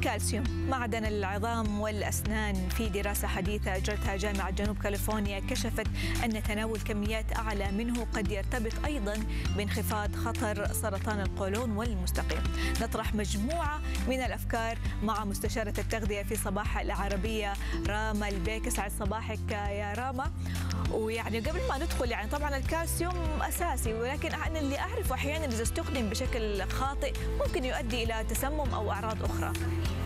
الكالسيوم معدن العظام والأسنان. في دراسة حديثة أجرتها جامعة جنوب كاليفورنيا كشفت أن تناول كميات أعلى منه قد يرتبط أيضا بانخفاض خطر سرطان القولون والمستقيم. نطرح مجموعة من الأفكار مع مستشارة التغذية في صباح العربية راما البيك. يسعد صباحك يا راما. ويعني قبل ما ندخل يعني طبعا الكالسيوم أساسي، ولكن أنا اللي أعرفه أحيانا إذا استخدم بشكل خاطئ ممكن يؤدي إلى تسمم أو أعراض أخرى.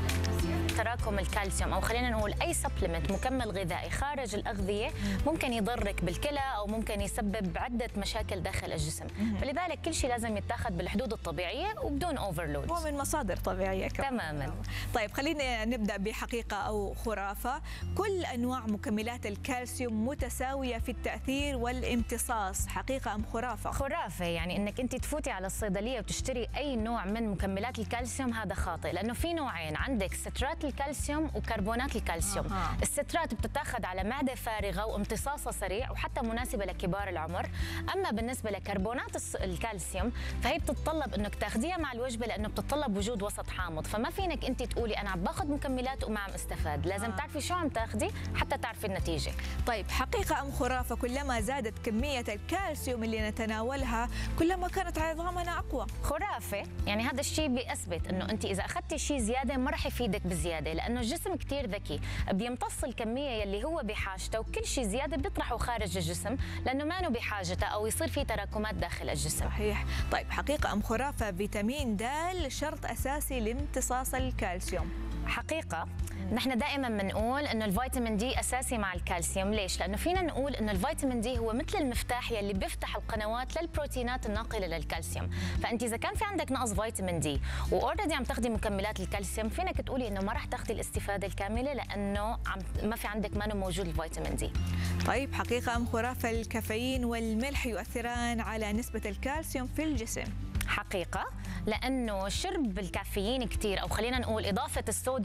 تراكم الكالسيوم او خلينا نقول اي سبلمنت مكمل غذائي خارج الاغذيه ممكن يضرك بالكلى او ممكن يسبب عده مشاكل داخل الجسم، فلذلك كل شيء لازم يتاخذ بالحدود الطبيعيه وبدون اوفرلود ومن مصادر طبيعيه كمان. تماما. طيب خلينا نبدا بحقيقه او خرافه. كل انواع مكملات الكالسيوم متساويه في التاثير والامتصاص، حقيقه ام خرافه؟ خرافه، يعني انك انت تفوتي على الصيدليه وتشتري اي نوع من مكملات الكالسيوم هذا خاطئ، لانه في نوعين، عندك سترات الكالسيوم وكربونات الكالسيوم. السترات بتتاخذ على معده فارغه وامتصاصها سريع وحتى مناسبه لكبار العمر، اما بالنسبه لكربونات الكالسيوم فهي بتتطلب انك تاخذيها مع الوجبه لانه بتتطلب وجود وسط حامض، فما فينك انت تقولي انا عم باخذ مكملات وما عم استفاد، لازم تعرفي شو عم تاخذي حتى تعرفي النتيجه. طيب حقيقه ام خرافه؟ كلما زادت كميه الكالسيوم اللي نتناولها كلما كانت عظامنا اقوى. خرافه، يعني هذا الشيء بيثبت انه انت اذا اخذتي شيء زياده ما راح يفيدك بزياده، لانه الجسم كثير ذكي بيمتص الكميه يلي هو بحاجته، وكل شيء زياده بيطرحه خارج الجسم لانه ما له بحاجته او يصير في تراكمات داخل الجسم. صحيح. طيب حقيقه ام خرافه؟ فيتامين د شرط اساسي لامتصاص الكالسيوم. حقيقه نحن دائما بنقول انه الفيتامين دي اساسي مع الكالسيوم، ليش؟ لانه فينا نقول انه الفيتامين دي هو مثل المفتاح يلي بيفتح القنوات للبروتينات الناقله للكالسيوم، فانت اذا كان في عندك نقص فيتامين دي واوريدي عم تاخذي مكملات الكالسيوم فينك تقولي انه ما راح تاخذي الاستفاده الكامله لانه ما في عندك ما موجود الفيتامين دي. طيب حقيقه ام خرافه؟ الكافيين والملح يؤثران على نسبه الكالسيوم في الجسم. حقيقة، لأنه شرب الكافيين كثير أو خلينا نقول إضافة الصوديوم